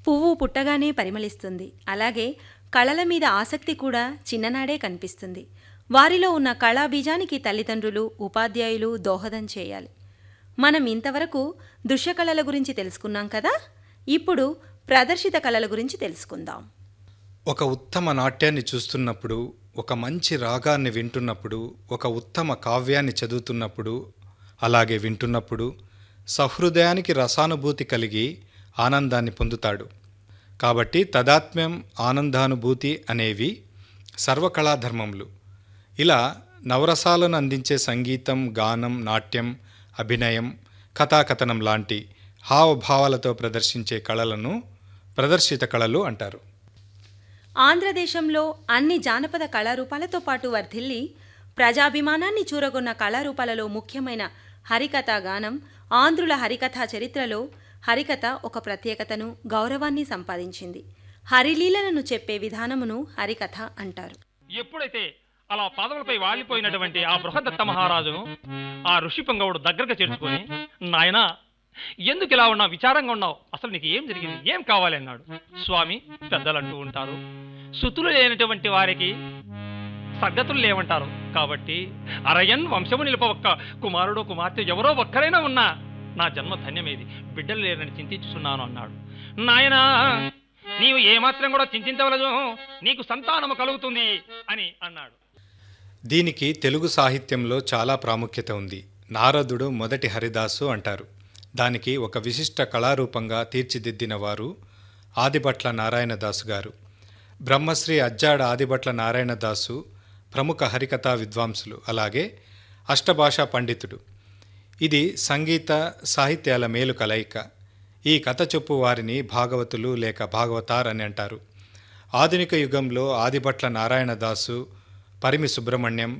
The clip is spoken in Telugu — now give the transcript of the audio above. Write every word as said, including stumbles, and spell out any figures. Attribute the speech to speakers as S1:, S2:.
S1: పువ్వు పుట్టగానే పరిమళిస్తుంది. అలాగే కళల మీద ఆసక్తి కూడా చిన్ననాడే కనిపిస్తుంది. వారిలో ఉన్న కళాబీజానికి తల్లిదండ్రులు, ఉపాధ్యాయులు దోహదం చేయాలి. మనం ఇంతవరకు దృశ్యకళల గురించి తెలుసుకున్నాం కదా. ఇప్పుడు ప్రదర్శిత కళల గురించి తెలుసుకుందాం.
S2: ఒక ఉత్తమ నాట్యాన్ని చూస్తున్నప్పుడు, ఒక మంచి రాగాన్ని వింటున్నప్పుడు, ఒక ఉత్తమ కావ్యాన్ని చదువుతున్నప్పుడు, అలాగే వింటున్నప్పుడు సహృదయానికి రసానుభూతి కలిగి ఆనందాన్ని పొందుతాడు. కాబట్టి తదాత్మ్యం, ఆనందానుభూతి అనేవి సర్వకళాధర్మములు. ఇలా నవరసాలను అందించే సంగీతం, గానం, నాట్యం, అభినయం, కథాకథనం లాంటి హావభావాలతో ప్రదర్శించే కళలను ప్రదర్శిత కళలు అంటారు.
S1: ఆంధ్రదేశంలో అన్ని జానపద కళారూపాలతో పాటు వర్ధిల్లి ప్రజాభిమానాన్ని చూరగొన్న కళారూపాలలో ముఖ్యమైన హరికథా గానం. ఆంధ్రుల హరికథా చరిత్రలో హరికథ ఒక ప్రత్యేకతను, గౌరవాన్ని సంపాదించింది. హరిలీలలను చెప్పే విధానమును హరికథ అంటారు.
S3: ఎప్పుడైతే అలా పాదములపై వాలిపోయినటువంటి ఆ బృహదత్త మహారాజును ఆ ఋషి పొంగవుడు దగ్గరగా చేర్చుకొని, నాయనా ఎందుకు ఇలా ఉన్నావు, విచారంగా ఉన్నావు, అసలు నీకు ఏం జరిగింది, ఏం కావాలి అన్నాడు. స్వామి, పెద్దలంటూ ఉంటారు, సుతులు లేనటువంటి వారికి సద్గతులు లేవంటారు. కాబట్టి అరయన్ వంశము నిలుపవక్క కుమారుడు కుమార్తె ఎవరో ఒక్కరైనా ఉన్నా నా జన్మ ధన్యమేది, బిడ్డలు లేరని చింతించుతున్నాను అన్నాడు. నాయనా, నీవు ఏమాత్రం కూడా చింతించవలదు, నీకు సంతానము కలుగుతుంది అని అన్నాడు.
S2: దీనికి తెలుగు సాహిత్యంలో చాలా ప్రాముఖ్యత ఉంది. నారదుడు మొదటి హరిదాసు అంటారు. దానికి ఒక విశిష్ట కళారూపంగా తీర్చిదిద్దిన వారు ఆదిభట్ల నారాయణదాసు గారు. బ్రహ్మశ్రీ అజ్జాడ ఆదిభట్ల నారాయణదాసు ప్రముఖ హరికథా విద్వాంసులు, అలాగే అష్టభాషా పండితుడు. ఇది సంగీత సాహిత్యాల మేలు కలయిక. ఈ కథ చెప్పు వారిని భాగవతులు లేక భాగవతార్ అని అంటారు. ఆధునిక యుగంలో ఆదిభట్ల నారాయణదాసు, పరిమి సుబ్రహ్మణ్యం,